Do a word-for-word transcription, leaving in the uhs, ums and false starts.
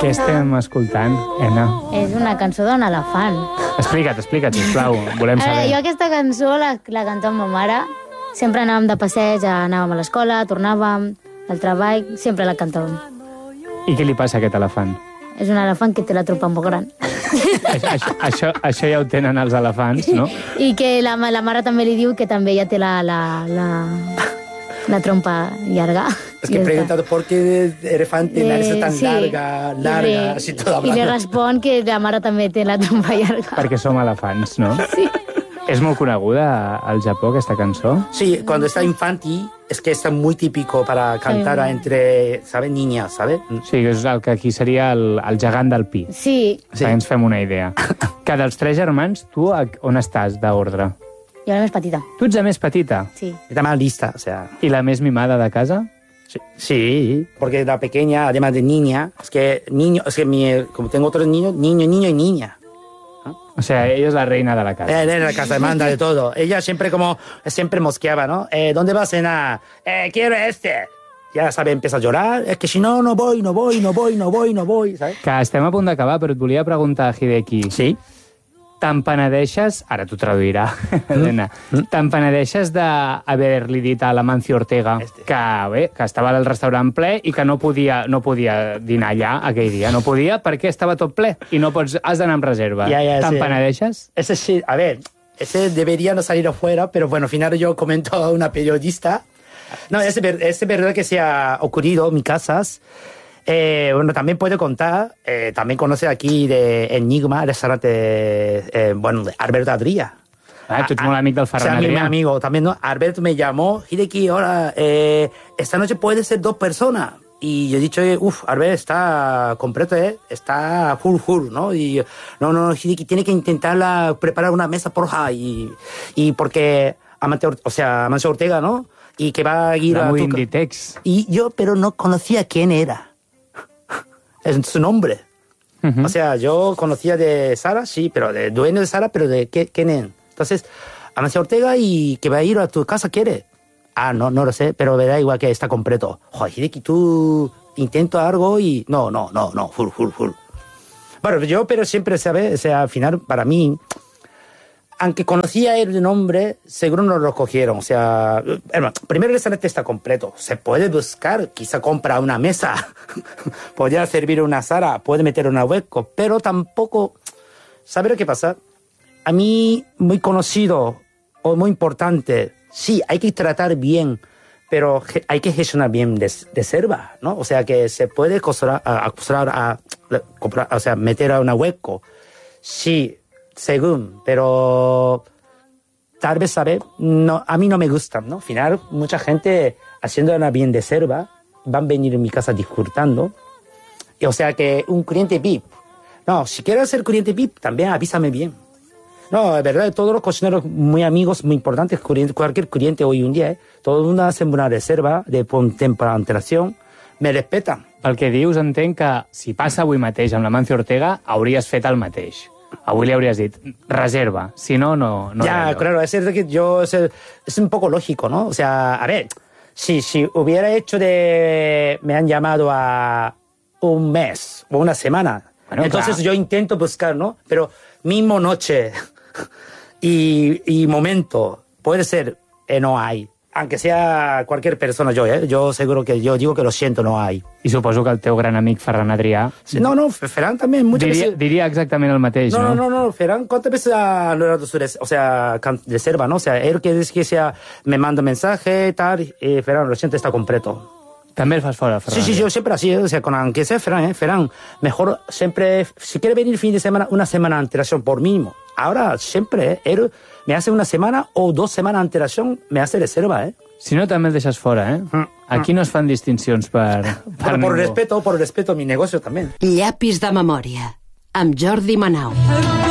Què estem escoltant, Ena? És una cançó d'un elefant. Explica't, explica't, sisplau, volem Ara, saber. jo aquesta cançó la, la cantava amb ma mare. Sempre anàvem de passeig, anàvem a l'escola, tornàvem del treball, sempre la cantàvem. I què li passa a aquest elefant? És un elefant que té la trompa molt gran. això, això, això, això ja ho tenen els elefants, no? I que la, la mare també li diu que també ja té la, la, la, la trompa llarga. Es que he preguntado por qué el elefante nariz tan sí. larga, larga, I li, así toda I li blanca. respon que la mare també té la trompa llarga. Perquè som elefants, no? Sí. És molt coneguda al Japó, aquesta cançó? Sí, cuando está infantil, es que está muy típico para cantar Sí. entre, ¿sabes? Niñas, ¿sabes? Sí, és el que aquí seria el, el gegant del pi. Sí. Sí. Ens fem una idea. Que dels tres germans, tu a- on estàs d'ordre? Jo la més petita. Tu ets la més petita Sí. Está más lista, o sea... i la més mimada de casa? Sí, sí, porque la pequeña, además de niña, es que niño, es que mi, como tengo otros niños, niño, niño y niña. O sea, ella és la reina de la casa. Eh, en la casa manda de todo. Ella siempre como, siempre mosqueaba, ¿no? Eh, ¿Dónde vas a cenar? Eh, quiero este. Ya sabe, empieza a llorar. Es que si no, no voy, no voy, no voy, no voy, no voy, ¿sabes? Que estem a punt d'acabar, però et volia preguntar, Hideki. Sí. Te'n penedeixes... Ara t'ho traduirà, Elena. Te'n penedeixes d'haver-li dit a l'Amancio Ortega que, bé, que estava al restaurant ple i que no podia, no podia dinar allà aquell dia. No podia perquè estava tot ple i no pots, has d'anar amb reserva. Ja, ja, Te'n sí. penedeixes? Ese sí, a ver, ese debería no salir afuera, pero bueno, al final yo comento a una periodista. No, es, ver- es verdad que se ha ocurrido en mi casas. Eh, bueno, también puedo contar, eh, también conoce aquí de Enigma, el restaurante, eh, bueno, de Alberto Adrià. Ah, tu ets molt amic del O sea, Ferran mi Adrià. amigo también, ¿no? Alberto me llamó, Hideki, ahora, eh, esta noche puede ser dos personas. Y yo he dicho, uff, Alberto está completo, ¿eh? Está full, full, ¿no? Y no, no, Hideki tiene que intentar preparar una mesa porja. Y, y porque Amancio, Or- o sea, Amancio Ortega, ¿no? Y que va a ir Era a muy tu ca- Inditex. Y yo, pero no conocía quién era. Es su nombre. Ujú. O sea, yo conocía de Sara, sí, pero de dueño de Sara, pero de qué, quién es. Entonces, Amancio Ortega y que va a ir a tu casa, ¿quiere? Ah, no, no lo sé, pero me da igual que está completo. Joder, Hideki, tú intento algo y... No, no, no, no, full, full, full. Bueno, yo, pero siempre, ¿sabes? O sea, al final, para mí, aunque conocía el nombre, seguro no lo cogieron. O sea, hermano, primero el restaurante está completo. Se puede buscar, quizá compra una mesa. Podría servir una sala, puede meter una hueco, pero tampoco... ¿Sabe lo que pasa? A mí, muy conocido o muy importante, sí, hay que tratar bien, pero ge- hay que gestionar bien de, de reserva, ¿no? O sea, que se puede acosar a, acosar a, comprar, o sea, meter a una hueco. Sí, según, pero tal vez, ¿sabe? No, a mí no me gustan, ¿no? Al final, mucha gente haciendo una bien de reserva van a venir a mi casa disfrutando. Y, o sea, que un cliente V I P. No, si quieres ser cliente V I P, también avísame bien. No, es verdad, todos los cocineros muy amigos, muy importantes, cliente- cualquier cliente hoy en día, ¿eh? Todo el mundo hace una reserva de con tiempo de antelación, me respetan. Pel que dius, entenc que si passa avui mateix amb l'Amancio Ortega, hauries fet el mateix. Avui li hauries dit, reserva, si no, no... no ya, res. claro, es cierto que yo, es, es un poco lógico, ¿no? O sea, a ver, si, si hubiera hecho de... Me han llamado a un mes o una semana, Bueno, entonces claro. yo intento buscar, ¿no? Pero mismo noche y, y momento, puede ser, eh, no hay. Aunque sea cualquier persona, yo, ¿eh? Yo seguro que yo digo que lo siento, no hay. I suposo que el teu gran amic Ferran Adrià Sí, no, no, Ferran también, muchas diria, veces... diria exactament el mateix, No, no? no, no, no, Ferran, ¿cuántas veces ha anulado su res- o sea, can- reserva, no? O sea, él que dice que sea, me manda mensaje, tal, eh, Ferran, lo siento, está completo. També el fas fora, Ferran Sí, sí, Adrià. yo siempre así, ¿eh? O sea, con aunque sea Ferran, ¿eh? Ferran, mejor siempre, si quiere venir fin de semana, una semana de antelación por mínimo. Ahora, siempre, ¿eh? Él me hace una semana o dos semanas de antelación, me hace reserva, ¿eh? Si no, també el deixes fora, eh? Aquí no es fan distincions per, per Pero ningú. por respeto, por respeto a mi negocio también. Llapis de memòria, amb Jordi Manau.